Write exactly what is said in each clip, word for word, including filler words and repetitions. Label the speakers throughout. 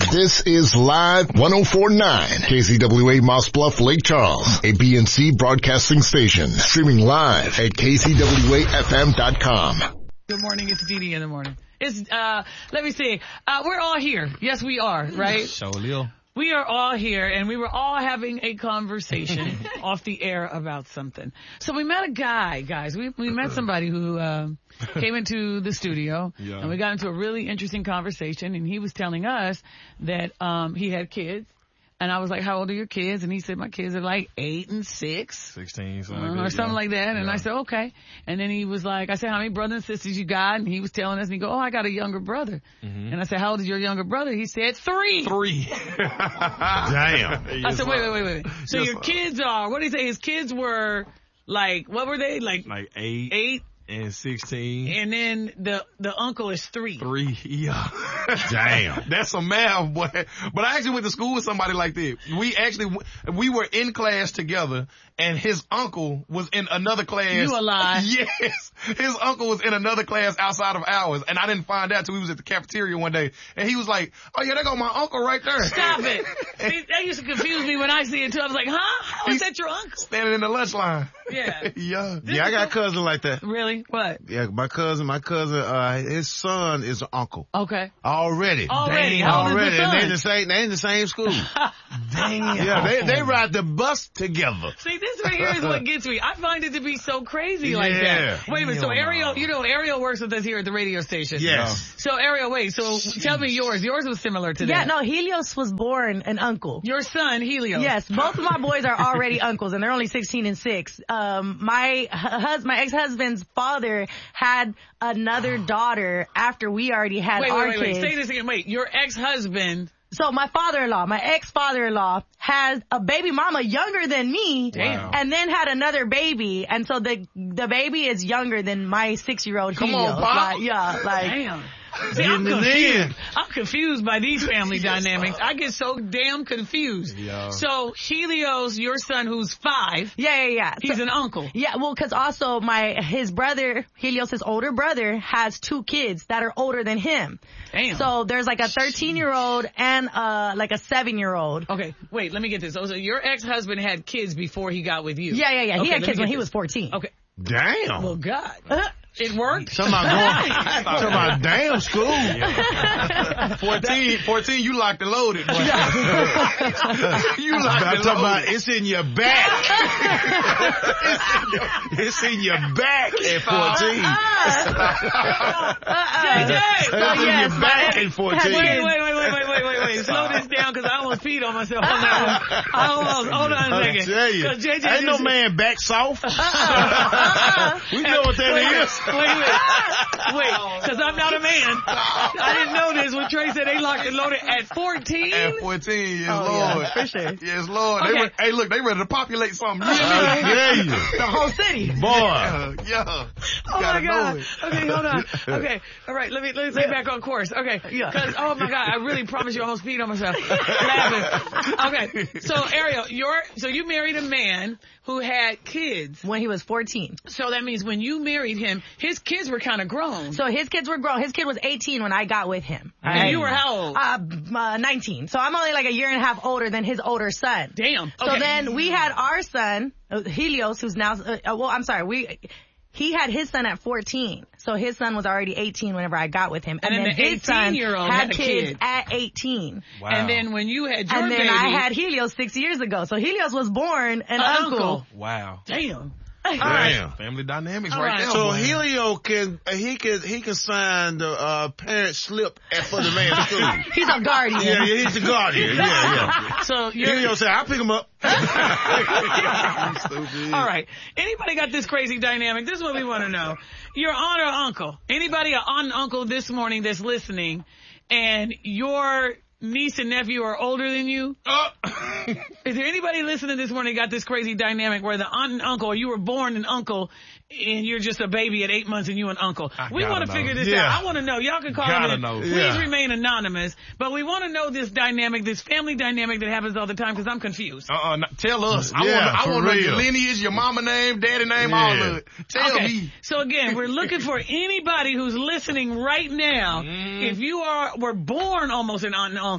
Speaker 1: This is Live one oh four point nine, K C W A Moss Bluff, Lake Charles, a B N C broadcasting station, streaming live at K C W A F M dot com.
Speaker 2: Good morning, it's Dee Dee in the morning. It's, uh, let me see, uh, we're all here. Yes, we are, right?
Speaker 3: Show Leo.
Speaker 2: We are all here, and we were all having a conversation off the air about something. So we met a guy, guys. We we met somebody who uh, came into the studio, yeah. and we got into a really interesting conversation, and he was telling us that um, he had kids. And I was like, how old are your kids? And he said, my kids are like eight and six.
Speaker 3: sixteen, something
Speaker 2: uh,
Speaker 3: like that,
Speaker 2: Or something
Speaker 3: yeah.
Speaker 2: like that. And
Speaker 3: yeah.
Speaker 2: I said, okay. And then he was like, I said, how many brothers and sisters you got? And he was telling us, and he go, oh, I got a younger brother. Mm-hmm. And I said, how old is your younger brother? He said, three.
Speaker 3: Three. Damn.
Speaker 2: I said, wait, wait, wait, wait. So
Speaker 3: yes,
Speaker 2: your
Speaker 3: sir.
Speaker 2: kids are, what did he say? His kids were like, what were they? Like,
Speaker 3: like eight.
Speaker 2: Eight.
Speaker 3: And sixteen.
Speaker 2: And then the the uncle is three.
Speaker 3: Three, yeah. Damn. That's some math, boy. But I actually went to school with somebody like that. We actually, we were in class together, and his uncle was in another class.
Speaker 2: You a lie.
Speaker 3: Yes. His uncle was in another class outside of ours, and I didn't find out till we was at the cafeteria one day, and he was like, oh yeah, there go my uncle right there.
Speaker 2: Stop it. See, that used to confuse me when I see it too. I was like, huh? How is
Speaker 3: He's
Speaker 2: that your uncle?
Speaker 3: Standing in the lunch line.
Speaker 2: Yeah.
Speaker 3: yeah.
Speaker 4: Yeah, I got a cousin like that.
Speaker 2: Really? What?
Speaker 4: Yeah, my cousin, my cousin, uh, his son is an uncle.
Speaker 2: Okay.
Speaker 4: Already.
Speaker 2: Already.
Speaker 4: Dang,
Speaker 2: How old is
Speaker 4: already.
Speaker 2: the
Speaker 4: And
Speaker 2: son?
Speaker 4: they in the same, they in the same school.
Speaker 3: Damn.
Speaker 4: Yeah, they, they ride the bus together.
Speaker 2: See, this right here is what gets me. I find it to be so crazy like
Speaker 4: Yeah.
Speaker 2: that. Wait a minute. So
Speaker 3: Hell
Speaker 2: Ariel,
Speaker 3: no.
Speaker 2: you know, Ariel works with us here at the radio station.
Speaker 4: Yes.
Speaker 2: So Ariel, wait. So tell me yours. Yours was similar to
Speaker 5: Yeah,
Speaker 2: that.
Speaker 5: no, Helios was born an uncle.
Speaker 2: Your son, Helios.
Speaker 5: Yes, both of my boys are already uncles, and they're only sixteen and six. Um, my hus- my ex-husband's father had another daughter after we already had
Speaker 2: Wait,
Speaker 5: our
Speaker 2: wait, wait,
Speaker 5: kids.
Speaker 2: wait. Say this again. Wait, your ex-husband.
Speaker 5: So my father-in-law, my ex-father-in-law, has a baby mama younger than me,
Speaker 3: Wow.
Speaker 5: and then had another baby, and so the the baby is younger than my six-year-old
Speaker 3: Come
Speaker 5: Helios.
Speaker 3: on, Pop.
Speaker 5: Like, yeah, like.
Speaker 2: Damn. See, I'm
Speaker 4: Getting it
Speaker 2: confused.
Speaker 4: in.
Speaker 2: I'm confused by these family dynamics. I get so damn confused.
Speaker 3: Yeah.
Speaker 2: So Helios, your son who's five,
Speaker 5: Yeah, yeah, yeah.
Speaker 2: he's
Speaker 5: So-
Speaker 2: an uncle.
Speaker 5: Yeah, well, because also my his brother, Helios, his older brother, has two kids that are older than him.
Speaker 2: Damn.
Speaker 5: So there's like a thirteen-year-old and uh like a seven-year-old.
Speaker 2: Okay, wait, let me get this. Oh, so your ex-husband had kids before he got with you.
Speaker 5: Yeah, yeah, yeah. He
Speaker 2: Okay,
Speaker 5: had
Speaker 2: let me
Speaker 5: kids
Speaker 2: get
Speaker 5: when he
Speaker 2: this.
Speaker 5: was fourteen.
Speaker 2: Okay.
Speaker 4: Damn.
Speaker 2: Well, God. It worked?
Speaker 4: Talking about going, talking about damn school.
Speaker 3: fourteen, fourteen, you locked and loaded, boy. you
Speaker 4: I'm
Speaker 3: locked and
Speaker 4: talking about
Speaker 3: loaded.
Speaker 4: it's in your back. It's in your back at fourteen.
Speaker 2: J J!
Speaker 4: It's in
Speaker 5: yes,
Speaker 4: your back
Speaker 5: my-
Speaker 4: at fourteen.
Speaker 2: Wait, wait, wait, wait, wait, wait, wait, wait. Slow this down because I almost peed on myself on that one. I almost, hold on a
Speaker 4: I
Speaker 2: second.
Speaker 4: tell you,
Speaker 2: 'Cause J J
Speaker 4: ain't no
Speaker 2: just-
Speaker 4: man back soft. We know what that
Speaker 2: Wait,
Speaker 4: is.
Speaker 2: wait, wait, wait, because I'm not a man. I didn't know this when Trey said they locked and loaded at fourteen.
Speaker 3: At fourteen, yes,
Speaker 5: Oh,
Speaker 3: Lord.
Speaker 5: yeah, for sure.
Speaker 3: Yes, Lord.
Speaker 2: Okay.
Speaker 3: They re- hey, look, they ready to populate something. You hear me?
Speaker 4: I tell you.
Speaker 5: The whole city.
Speaker 4: Boy.
Speaker 3: Yeah, yeah.
Speaker 2: Oh
Speaker 3: Gotta
Speaker 2: my God.
Speaker 3: know it.
Speaker 2: Okay, hold on. Okay, all right. Let me let me stay back on course. Okay,
Speaker 5: Yeah.
Speaker 2: because oh my God, I really promise you, I almost peed on myself laughing. Okay, so Ariel, you're so you married a man who had kids.
Speaker 5: When he was fourteen.
Speaker 2: So that means when you married him, his kids were kind of grown.
Speaker 5: So his kids were grown. His kid was eighteen when I got with him.
Speaker 2: And you were how old?
Speaker 5: Uh, uh, nineteen. So I'm only like a year and a half older than his older son.
Speaker 2: Damn.
Speaker 5: So
Speaker 2: Okay.
Speaker 5: then we had our son, uh, Helios, who's now, uh, uh, well, I'm sorry, we, he had his son at fourteen. So his son was already eighteen whenever I got with him.
Speaker 2: And then the
Speaker 5: his son
Speaker 2: eighteen-year-old
Speaker 5: had
Speaker 2: had a
Speaker 5: kids
Speaker 2: kid.
Speaker 5: at eighteen.
Speaker 3: Wow.
Speaker 2: And then when you had your
Speaker 5: And then
Speaker 2: baby,
Speaker 5: I had Helios six years ago. So Helios was born an
Speaker 2: an
Speaker 5: uncle.
Speaker 2: uncle.
Speaker 3: Wow.
Speaker 2: Damn.
Speaker 4: Damn.
Speaker 3: Family dynamics
Speaker 2: All
Speaker 3: right,
Speaker 2: right.
Speaker 3: there.
Speaker 4: So
Speaker 3: boy.
Speaker 4: Helio can uh, he can he can sign the uh, parent slip at for the man's school.
Speaker 5: He's a guardian.
Speaker 4: Yeah, yeah, he's the guardian. Yeah, yeah.
Speaker 2: So you're
Speaker 4: Helio said, "I'll pick him up."
Speaker 2: all right. Anybody got this crazy dynamic? This is what we want to know. Your aunt or uncle. Anybody an aunt and uncle this morning that's listening, and your niece and nephew are older than you?
Speaker 3: Uh,
Speaker 2: Is there anybody listening this morning got this crazy dynamic where the aunt and uncle, or you were born an uncle and you're just a baby at eight months and you an uncle?
Speaker 3: I
Speaker 2: We
Speaker 3: gotta
Speaker 2: want to
Speaker 3: know.
Speaker 2: figure this
Speaker 4: Yeah.
Speaker 2: out. I want to know. Y'all can call
Speaker 3: Gotta
Speaker 2: in.
Speaker 3: know.
Speaker 2: Please
Speaker 4: Yeah.
Speaker 2: remain anonymous. But we want to know this dynamic, this family dynamic that happens all the time, because I'm confused.
Speaker 3: uh-uh, no, tell us. I
Speaker 4: Yeah,
Speaker 3: want I
Speaker 4: for
Speaker 3: want to know your
Speaker 4: real.
Speaker 3: lineage, your mama name, daddy name, all
Speaker 4: Yeah.
Speaker 3: of it. Tell
Speaker 2: Okay,
Speaker 3: me.
Speaker 2: so again, we're looking for anybody who's listening right now.
Speaker 3: Mm.
Speaker 2: If you are were born almost an aunt and uncle,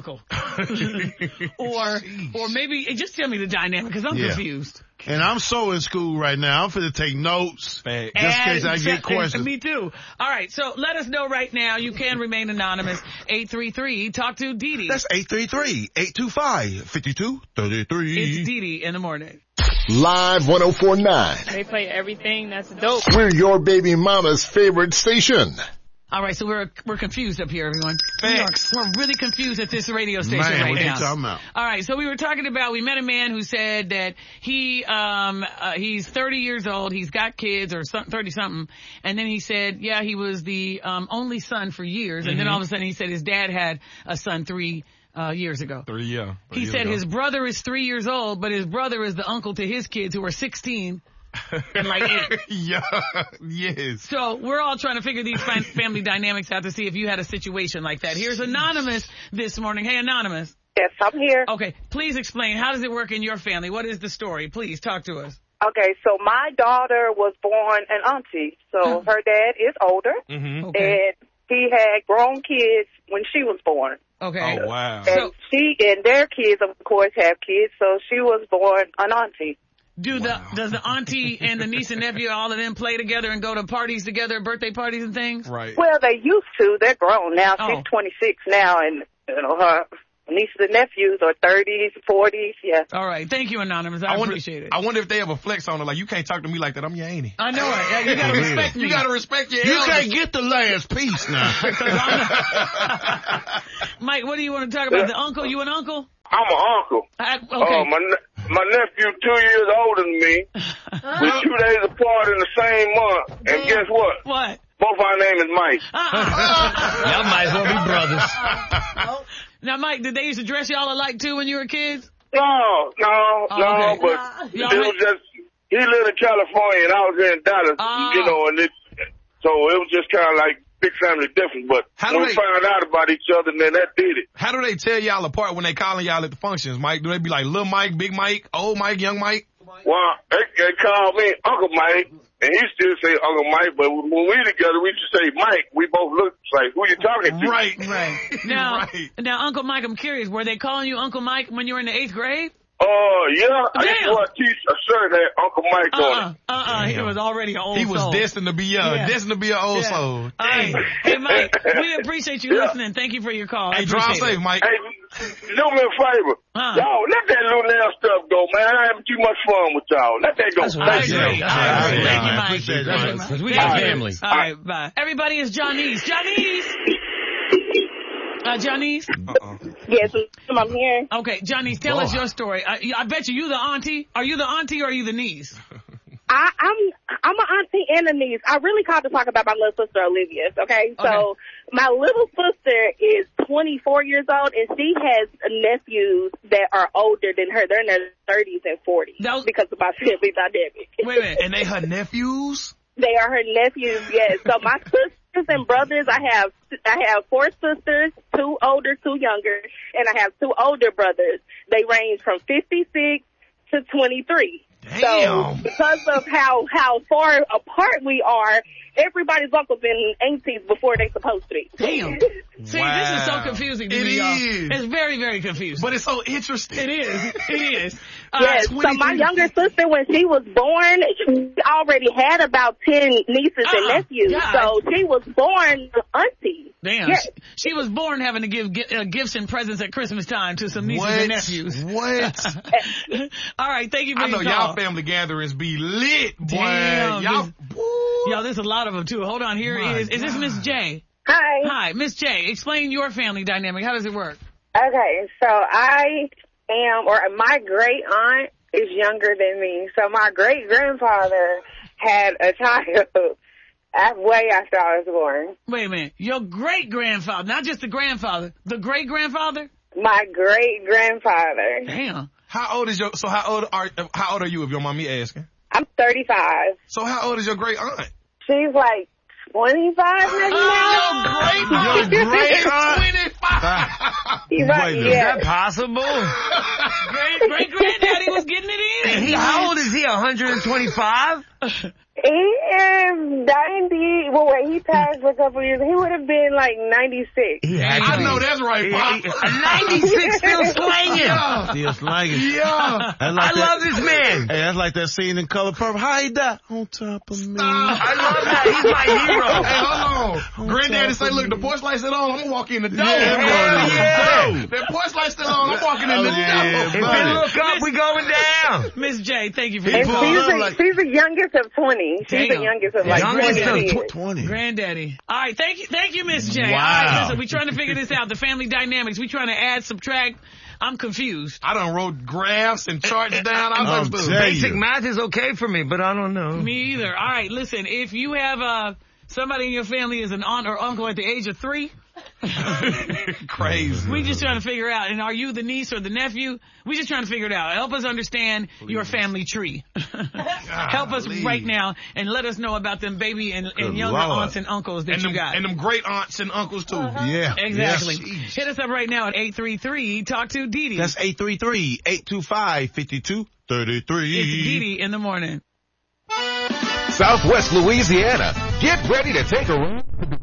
Speaker 2: or, or maybe just tell me the dynamic because I'm
Speaker 4: Yeah.
Speaker 2: confused.
Speaker 4: And I'm so in school right now. I'm finna take notes.
Speaker 3: Fact.
Speaker 4: Just in case I
Speaker 2: And-
Speaker 4: get questions.
Speaker 2: Me too. All right, so let us know right now. You can remain anonymous. eight three three, talk to Dee Dee.
Speaker 4: That's eight three three, eight two five, five two three three.
Speaker 2: It's Dee Dee in the morning.
Speaker 1: Live one oh four point nine.
Speaker 6: They play everything that's dope.
Speaker 1: We're your baby mama's favorite station.
Speaker 2: All right, so we're we're confused up here, everyone. We are,
Speaker 3: Facts.
Speaker 2: we're really confused at this radio station
Speaker 4: Man,
Speaker 2: right
Speaker 4: what you
Speaker 2: now.
Speaker 4: talking about?
Speaker 2: All right, so we were talking about, we met a man who said that he um uh, he's thirty years old, he's got kids or thirty something, and then he said, yeah, he was the um only son for years, and then all of a sudden he said his dad had a son three uh years ago.
Speaker 3: Three, yeah. Three
Speaker 2: He
Speaker 3: years
Speaker 2: said
Speaker 3: ago.
Speaker 2: his brother is three years old, but his brother is the uncle to his kids who are sixteen and like eight.
Speaker 3: yeah, yes.
Speaker 2: So we're all trying to figure these fam- family dynamics out to see if you had a situation like that. Here's Anonymous this morning. Hey, Anonymous.
Speaker 7: Yes, I'm here.
Speaker 2: Okay, please explain. How does it work in your family? What is the story? Please talk to us.
Speaker 7: Okay, so my daughter was born an auntie. So her dad is older,
Speaker 3: Mm-hmm.
Speaker 2: Okay.
Speaker 7: and he had grown kids when she was born.
Speaker 2: Okay.
Speaker 3: Oh, wow.
Speaker 7: And
Speaker 2: So-
Speaker 7: she and their kids, of course, have kids, so she was born an auntie.
Speaker 2: Do the does the auntie and the niece and nephew, all of them, play together and go to parties together, birthday parties and things?
Speaker 3: Right.
Speaker 7: Well, they used to. They're grown now.
Speaker 2: Oh.
Speaker 7: She's twenty-six now, and you know her nieces and nephews are thirties, forties. Yeah.
Speaker 2: All right. Thank you, Anonymous. I,
Speaker 3: I wonder,
Speaker 2: appreciate it.
Speaker 3: I wonder if they have a flex on it. Like, you can't talk to me like that. I'm your auntie.
Speaker 2: I know it. Yeah, you gotta respect me.
Speaker 3: You gotta respect your
Speaker 4: You
Speaker 3: elders.
Speaker 4: can't get the last piece now.
Speaker 2: Mike, what do you want to talk about? The uncle? You an uncle?
Speaker 8: I'm an uncle.
Speaker 2: I, okay.
Speaker 8: Uh, my ne- my nephew two years older than me. We're two days apart in the same month. And guess what?
Speaker 2: What?
Speaker 8: Both our name is Mike.
Speaker 2: Uh-uh.
Speaker 9: Y'all might as well be brothers.
Speaker 2: Now, Mike, did they used to dress y'all alike too when you were kids?
Speaker 8: No, no,
Speaker 2: Oh,
Speaker 8: no,
Speaker 2: okay.
Speaker 8: but
Speaker 2: Y'all
Speaker 8: it
Speaker 2: went-
Speaker 8: was just, he lived in California and I was here in Dallas,
Speaker 2: Ah.
Speaker 8: you know, and it, so it was just kind of like big family difference. But
Speaker 3: How do
Speaker 8: when
Speaker 3: they-
Speaker 8: we found out about each other, then that did it.
Speaker 3: How do they tell y'all apart when they calling y'all at the functions, Mike? Do they be like Lil Mike, Big Mike, Old Mike, Young Mike?
Speaker 8: Well, they, they called me Uncle Mike, and he still say Uncle Mike, but when we together, we just say Mike. We both look like, who you talking to?
Speaker 3: Right.
Speaker 2: Right. Now,
Speaker 3: Right.
Speaker 2: now, Uncle Mike, I'm curious. Were they calling you Uncle Mike when you were in the eighth grade?
Speaker 8: Oh, uh, yeah. I used
Speaker 2: Damn.
Speaker 8: to wear a t- a shirt that had Uncle Mike on
Speaker 2: Uh-uh.
Speaker 8: it.
Speaker 2: Uh-uh. He
Speaker 3: Damn.
Speaker 2: was already an old
Speaker 3: He was
Speaker 2: soul.
Speaker 3: destined to be uh,
Speaker 2: Yeah.
Speaker 3: destined to be an old
Speaker 2: Yeah.
Speaker 3: soul.
Speaker 2: All right.
Speaker 3: Dang.
Speaker 2: Hey, Mike, we appreciate you
Speaker 8: Yeah.
Speaker 2: listening. Thank you for your call. I
Speaker 3: Hey, drive
Speaker 2: appreciate
Speaker 3: safe,
Speaker 2: it.
Speaker 3: Mike.
Speaker 8: Hey, do me a favor.
Speaker 2: Huh.
Speaker 8: Y'all, let that little nail stuff go, man. I having too much fun with y'all. Let that go.
Speaker 9: That's what
Speaker 2: I
Speaker 8: Thank you.
Speaker 2: agree.
Speaker 9: That's
Speaker 2: I
Speaker 9: what
Speaker 2: agree.
Speaker 9: I
Speaker 2: Thank you,
Speaker 9: I
Speaker 2: Mike.
Speaker 9: appreciate
Speaker 2: Thank you,
Speaker 9: that.
Speaker 2: Mike.
Speaker 9: Because we
Speaker 2: Thank
Speaker 9: got
Speaker 2: you.
Speaker 9: family.
Speaker 2: All right, bye. Everybody is Johnny's. Johnny's. Uh, Johnny's?
Speaker 3: Uh-uh.
Speaker 7: Yes, I'm here.
Speaker 2: Okay, Johnny's, tell us your story. I, I bet you you the auntie. Are you the auntie or are you the niece?
Speaker 7: I, I'm I'm an auntie and a niece. I really called to talk about my little sister Olivia. Okay, so
Speaker 2: Okay.
Speaker 7: my little sister is twenty-four years old, and she has nephews that are older than her. They're in their thirties and forties
Speaker 2: Those-
Speaker 7: because of my family dynamic.
Speaker 2: Wait a minute.
Speaker 3: And they her nephews?
Speaker 7: They are her nephews. Yes. So my sisters and brothers, I have I have four sisters, two older, two younger, and I have two older brothers. They range from fifty-six to twenty-three.
Speaker 3: Damn.
Speaker 7: So because of how how far apart we are, everybody's uncles and aunties before they supposed to be.
Speaker 2: Damn. See,
Speaker 3: Wow.
Speaker 2: this is so confusing to
Speaker 3: It
Speaker 2: me, y'all.
Speaker 3: is.
Speaker 2: It's very, very confusing.
Speaker 3: But it's so interesting.
Speaker 2: It is. It is. Uh,
Speaker 7: Yes, so my
Speaker 2: twenty-three
Speaker 7: younger sister, when she was born, she already had about ten nieces and
Speaker 2: Uh-uh.
Speaker 7: nephews.
Speaker 2: God.
Speaker 7: So she was born auntie.
Speaker 2: Damn.
Speaker 7: Yes.
Speaker 2: She, she was born having to give gi- uh, gifts and presents at Christmas time to some nieces
Speaker 3: What?
Speaker 2: and nephews.
Speaker 3: What?
Speaker 2: All right, thank you for
Speaker 3: I know
Speaker 2: your
Speaker 3: y'all
Speaker 2: call.
Speaker 3: family gatherings be lit, boy.
Speaker 2: Damn,
Speaker 3: Y'all,
Speaker 2: this-
Speaker 3: woo.
Speaker 2: Yo, there's a lot of them too. Hold on, here
Speaker 3: My
Speaker 2: is. Is this
Speaker 3: God.
Speaker 2: Miss J?
Speaker 7: Hi.
Speaker 2: Hi, Miss J. Explain your family dynamic. How does it work?
Speaker 10: Okay, so I am, or my great aunt is younger than me. So my great grandfather had a child way after I was born.
Speaker 2: Wait a minute. Your great grandfather, not just the grandfather, the great grandfather.
Speaker 10: My great grandfather.
Speaker 2: Damn.
Speaker 3: How old is your? So how old are? How old are you? If your mommy asking.
Speaker 10: I'm thirty-five.
Speaker 3: So how old is your great aunt?
Speaker 10: She's like twenty-five maybe now.
Speaker 2: Oh,
Speaker 3: Your great aunt. Twenty-five.
Speaker 10: She's like,
Speaker 9: Wait, is
Speaker 10: yeah.
Speaker 9: that possible?
Speaker 2: great great granddaddy was getting it in.
Speaker 9: He, how old is he? one hundred twenty-five?
Speaker 10: He am ninety. Well, when he passed for a couple of years, he would have been like ninety-six.
Speaker 3: Yeah, I know that's right, Pop.
Speaker 9: ninety-six still slanging.
Speaker 3: Yeah.
Speaker 4: Still slanging.
Speaker 3: Yeah.
Speaker 4: That's like
Speaker 9: I
Speaker 4: that,
Speaker 9: love this man.
Speaker 4: Hey, that's like that scene in Color Purple. How he died? On top of me.
Speaker 9: I love that. He's my hero.
Speaker 3: Hey, hold on. Granddaddy say, look, the porch light's still on. I'm going to walk in the door.
Speaker 4: Yeah,
Speaker 3: yeah.
Speaker 4: yeah.
Speaker 3: That porch light's still on. I'm walking in the
Speaker 4: Oh, yeah,
Speaker 3: door.
Speaker 9: If
Speaker 4: buddy.
Speaker 9: we look up, we going down.
Speaker 2: Miss J, thank you for
Speaker 10: And
Speaker 2: your
Speaker 10: she's
Speaker 2: call.
Speaker 4: People-
Speaker 10: the,
Speaker 4: like-
Speaker 10: she's the youngest of twenty. She's
Speaker 2: Damn.
Speaker 10: the youngest of like
Speaker 9: Youngest
Speaker 10: twenty
Speaker 9: of
Speaker 10: years.
Speaker 4: twenty.
Speaker 2: Granddaddy. All right, thank you, thank you, Miss J. All
Speaker 4: Wow.
Speaker 2: right, listen, we're trying to figure this out. The family dynamics. We're trying to add, subtract. I'm confused.
Speaker 3: I done wrote graphs and charts down. I'm
Speaker 4: I'm
Speaker 3: supposed
Speaker 4: telling
Speaker 3: to.
Speaker 9: Basic
Speaker 4: you.
Speaker 9: math is okay for me, but I don't know.
Speaker 2: Me either. All right, listen, if you have uh, somebody in your family is an aunt or uncle at the age of three,
Speaker 3: Crazy.
Speaker 2: we just trying to figure out, and are you the niece or the nephew? We just trying to figure it out. Help us understand your family tree. Help us
Speaker 3: Golly.
Speaker 2: right now and let us know about them baby and, and
Speaker 4: Good
Speaker 2: younger
Speaker 4: Lord.
Speaker 2: aunts and uncles that
Speaker 3: And
Speaker 2: you
Speaker 3: them,
Speaker 2: got.
Speaker 3: and them great aunts and uncles, too.
Speaker 4: Yeah.
Speaker 2: Exactly.
Speaker 3: Yes.
Speaker 2: Hit us up right now at eight three three Talk to Dee Dee.
Speaker 4: That's eight three three, eight two five, five two three three.
Speaker 2: It's Dee Dee in the morning.
Speaker 11: Southwest Louisiana. Get ready to take a ride.